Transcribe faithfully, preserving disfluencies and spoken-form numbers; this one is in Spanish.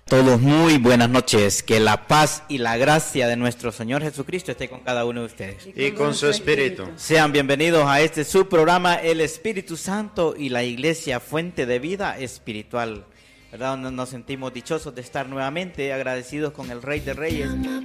Todos muy buenas noches, que la paz y la gracia de nuestro Señor Jesucristo esté con cada uno de ustedes. Y con su espíritu. Sean bienvenidos a este su programa, El Espíritu Santo y la Iglesia, fuente de vida espiritual. ¿Verdad? Nos sentimos dichosos de estar nuevamente agradecidos con el Rey de Reyes